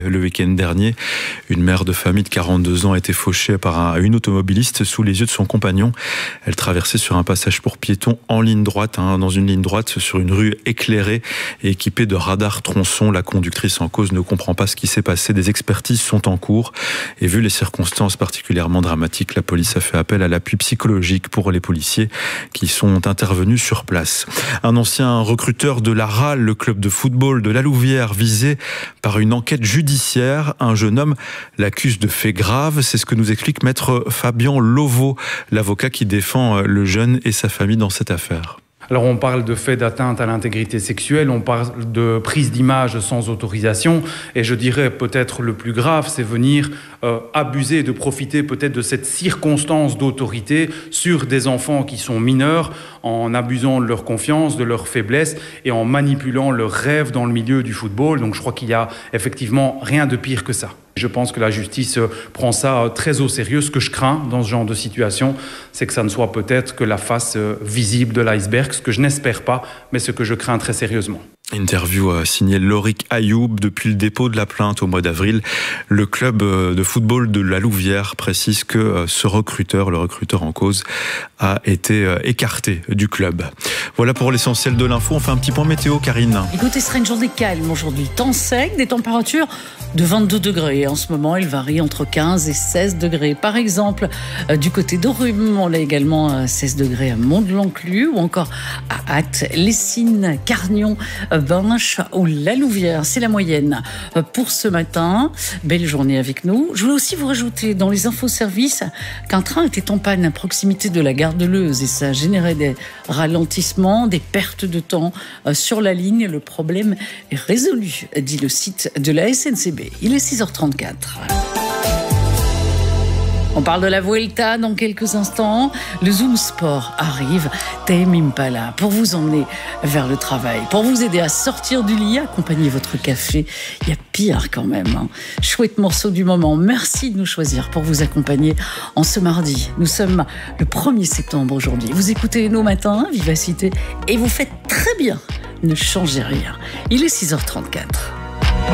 Le week-end dernier, une mère de famille de 42 ans a été fauchée par une automobiliste sous les yeux de son compagnon. Elle traversait sur un passage pour piétons en ligne droite, dans une ligne droite sur une rue éclairée et équipée de radars tronçons. La conductrice en cause ne comprend pas ce qui s'est passé. Des expertises sont en cours et vu les circonstances particulièrement dramatiques, la police a fait appel à l'appui psychologique pour les policiers qui sont intervenus sur place. Un ancien recruteur de la RAL, le club de football de la Louvière, visé par une enquête judiciaire. Un jeune homme l'accuse de faits graves. C'est ce que nous explique maître Fabien Lovo, l'avocat qui défend le jeune et sa famille dans cette affaire. Alors on parle de faits d'atteinte à l'intégrité sexuelle, on parle de prise d'image sans autorisation et je dirais peut-être le plus grave, c'est venir abuser, de profiter peut-être de cette circonstance d'autorité sur des enfants qui sont mineurs en abusant de leur confiance, de leur faiblesse et en manipulant leurs rêves dans le milieu du football. Donc je crois qu'il y a effectivement rien de pire que ça. Je pense que la justice prend ça très au sérieux. Ce que je crains dans ce genre de situation, c'est que ça ne soit peut-être que la face visible de l'iceberg, ce que je n'espère pas, mais ce que je crains très sérieusement. Interview signée Lorik Ayoub. Depuis le dépôt de la plainte au mois d'avril, le club de football de la Louvière précise que ce recruteur, le recruteur en cause, a été écarté du club. Voilà pour l'essentiel de l'info. On fait un petit point météo, Karine. Écoutez, ce sera une journée calme aujourd'hui. Temps sec, des températures de 22 degrés. En ce moment, il varie entre 15 et 16 degrés. Par exemple, du côté d'Orum, on a également 16 degrés à Mont-de-l'Enclus ou encore à Ath, Lessines, Carnion, Binche ou la Louvière. C'est la moyenne pour ce matin. Belle journée avec nous. Je voulais aussi vous rajouter dans les infoservices qu'un train était en panne à proximité de la gare de Leuze et ça a généré des ralentissements, des pertes de temps sur la ligne. Le problème est résolu, dit le site de la SNCB. Il est 6h34. On parle de la Vuelta dans quelques instants. Le Zoom Sport arrive. Tame Impala pour vous emmener vers le travail, pour vous aider à sortir du lit, accompagner votre café. Il y a pire quand même. Chouette morceau du moment. Merci de nous choisir pour vous accompagner en ce mardi. Nous sommes le 1er septembre aujourd'hui. Vous écoutez Nos Matins, Vivacité, et vous faites très bien. Ne changez rien. Il est 6h34.